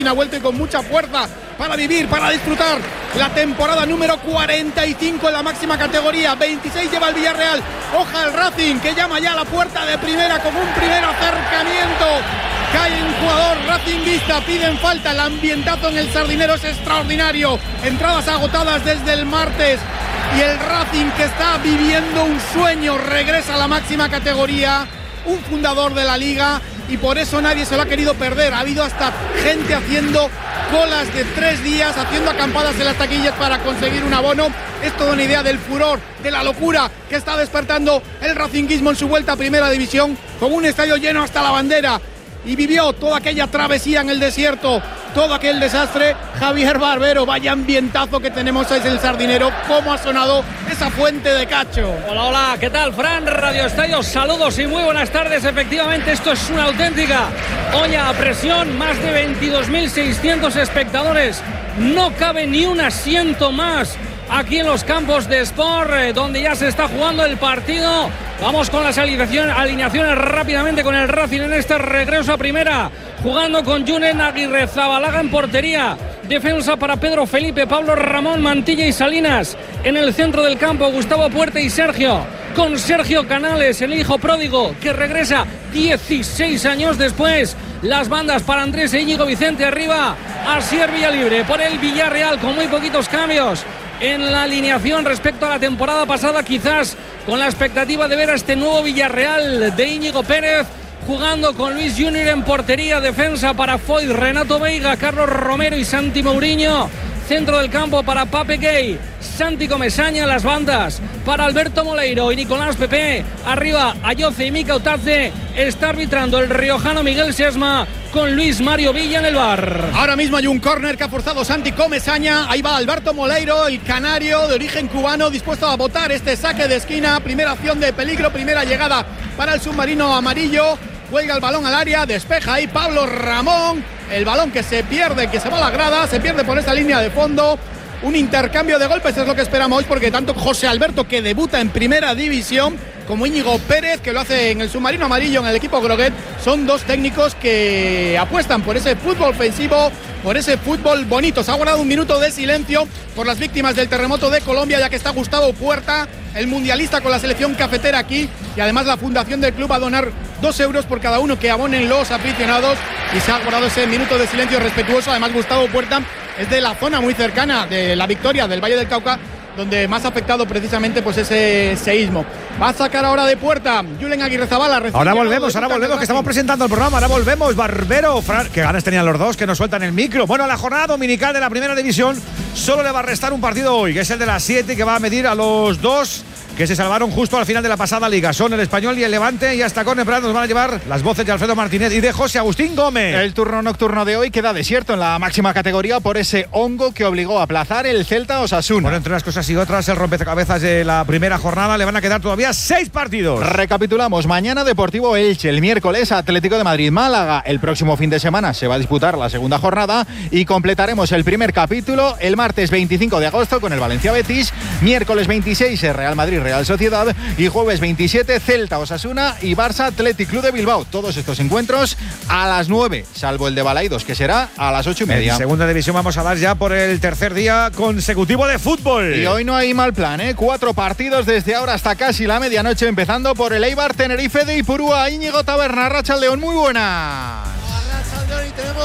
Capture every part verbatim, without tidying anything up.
Ha vuelto y con mucha fuerza para vivir, para disfrutar la temporada número cuarenta y cinco en la máxima categoría. veintiséis lleva el Villarreal. Oja el Racing, que llama ya a la puerta de primera con un primer acercamiento. Cae un jugador racinguista, piden falta. El ambientazo en el Sardinero es extraordinario. Entradas agotadas desde el martes. Y el Racing, que está viviendo un sueño, regresa a la máxima categoría. Un fundador de la liga. Y por eso nadie se lo ha querido perder. Ha habido hasta gente haciendo colas de tres días, haciendo acampadas en las taquillas para conseguir un abono. Es toda una idea del furor, de la locura que está despertando el racinguismo en su vuelta a primera división, con un estadio lleno hasta la bandera. Y vivió toda aquella travesía en el desierto, todo aquel desastre. Javier Barbero, vaya ambientazo que tenemos es el Sardinero. Cómo ha sonado esa fuente de cacho. Hola, hola, ¿qué tal, Fran? Radio Estadio, saludos y muy buenas tardes. Efectivamente, esto es una auténtica olla a presión. Más de veintidós mil seiscientos espectadores. No cabe ni un asiento más aquí en los campos de Sport, eh, donde ya se está jugando el partido. Vamos con las alineaciones, alineaciones rápidamente con el Racing en este regreso a primera. Jugando con Julen Aguirrezabalaga en portería. Defensa para Pedro Felipe, Pablo Ramón, Mantilla y Salinas. En el centro del campo, Gustavo Puerta y Sergio. Con Sergio Canales, el hijo pródigo, que regresa dieciséis años después. Las bandas para Andrés e Íñigo Vicente arriba. Asier Villalibre por el Villarreal con muy poquitos cambios en la alineación respecto a la temporada pasada, quizás con la expectativa de ver a este nuevo Villarreal de Íñigo Pérez, jugando con Luis Junior en portería. Defensa para Foy, Renato Veiga, Carlos Romero y Santi Mourinho. Centro del campo para Pape Gay, Santi Comesaña. Las bandas para Alberto Moleiro y Nicolás Pepe. Arriba Ayoce y Mika Utace. Está arbitrando el riojano Miguel Sesma, con Luis Mario Villa en el bar. Ahora mismo hay un córner que ha forzado Santi Comesaña. Ahí va Alberto Moleiro, el canario de origen cubano, dispuesto a botar este saque de esquina. Primera acción de peligro, primera llegada para el submarino amarillo. Cuelga el balón al área, despeja ahí Pablo Ramón. El balón que se pierde, que se va a la grada, se pierde por esa línea de fondo. Un intercambio de golpes es lo que esperamos hoy, porque tanto José Alberto, que debuta en primera división, como Íñigo Pérez, que lo hace en el submarino amarillo en el equipo Groguet, son dos técnicos que apuestan por ese fútbol ofensivo, por ese fútbol bonito. Se ha guardado un minuto de silencio por las víctimas del terremoto de Colombia, ya que está Gustavo Puerta, el mundialista con la selección cafetera aquí, y además la fundación del club va a donar dos euros por cada uno que abonen los aficionados, y se ha guardado ese minuto de silencio respetuoso. Además, Gustavo Puerta es de la zona muy cercana de La Victoria, del Valle del Cauca, donde más ha afectado precisamente pues ese seísmo. Va a sacar ahora de puerta Julen Aguirrezabala. Ahora volvemos, ahora volvemos, que estamos presentando el programa. Ahora volvemos, Barbero, Fran, que ganas tenían los dos, que nos sueltan el micro. Bueno, la jornada dominical de la primera división solo le va a restar un partido hoy, que es el de las siete, que va a medir a los dos que se salvaron justo al final de la pasada liga. Son el Español y el Levante, y hasta Córner nos van a llevar las voces de Alfredo Martínez y de José Agustín Gómez. El turno nocturno de hoy queda desierto en la máxima categoría por ese hongo que obligó a aplazar el Celta Osasuna. Bueno, entre unas cosas y otras, el rompecabezas de la primera jornada, le van a quedar todavía seis partidos. Recapitulamos: mañana Deportivo Elche, el miércoles Atlético de Madrid Málaga, el próximo fin de semana se va a disputar la segunda jornada, y completaremos el primer capítulo el martes veinticinco de agosto con el Valencia Betis, miércoles veintiséis Real Madrid Real Sociedad, y jueves veintisiete Celta Osasuna y Barça Athletic Club de Bilbao. Todos estos encuentros a las nueve, salvo el de Balaidos, que será a las ocho y media. En segunda división vamos a dar ya por el tercer día consecutivo de fútbol. Y hoy no hay mal plan, ¿eh? Cuatro partidos desde ahora hasta casi la medianoche, empezando por el Eibar Tenerife de Ipurúa. Íñigo Taberna, Arratsaldeon, muy buena. Arratsaldeon, y tenemos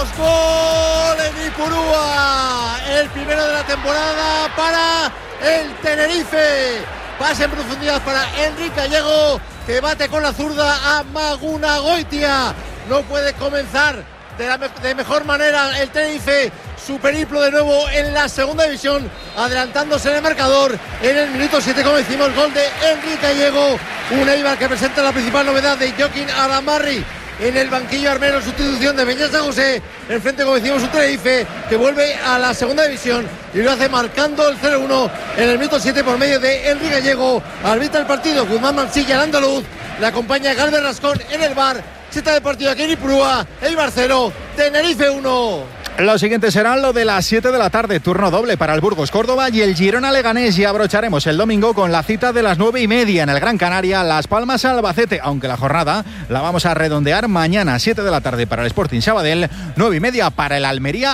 gol en Ipurúa. El primero de la temporada para el Tenerife. Pase en profundidad para Enrique Gallego, que bate con la zurda a Maguna Goitia. No puede comenzar de, la me- de mejor manera el Tenerife su periplo de nuevo en la segunda división, adelantándose en el marcador en el minuto siete, como decimos, gol de Enrique Gallego. Un Eibar que presenta la principal novedad de Joaquín Aramarri en el banquillo armero, sustitución de Beñat San José. Enfrente, como decimos, un Tenerife que vuelve a la segunda división y lo hace marcando el cero uno en el minuto siete por medio de Enrique Gallego. Arbitra el partido Guzmán Mansilla, el andaluz. Le acompaña Galvez Rascón en el bar. Seta de partido aquí en Ipurúa. Eibar cero, Tenerife uno. Lo siguiente será lo de las siete de la tarde, turno doble para el Burgos Córdoba y el Girona Leganés, y abrocharemos el domingo con la cita de las nueve y media en el Gran Canaria, Las Palmas Albacete, aunque la jornada la vamos a redondear mañana, siete de la tarde para el Sporting Sabadell, nueve y media para el Almería